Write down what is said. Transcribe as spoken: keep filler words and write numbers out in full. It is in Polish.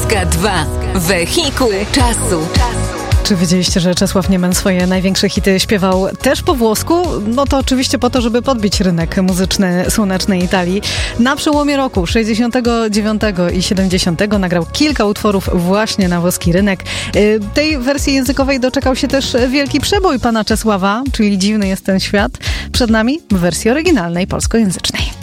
Polska dwa. Wehikuł czasu. Czy wiedzieliście, że Czesław Niemen swoje największe hity śpiewał też po włosku? No to oczywiście po to, żeby podbić rynek muzyczny słonecznej Italii. Na przełomie roku sześćdziesiątego dziewiątego i siedemdziesiątego nagrał kilka utworów właśnie na włoski rynek. Tej wersji językowej doczekał się też wielki przebój pana Czesława, czyli Dziwny jest ten świat. Przed nami w wersji oryginalnej polskojęzycznej.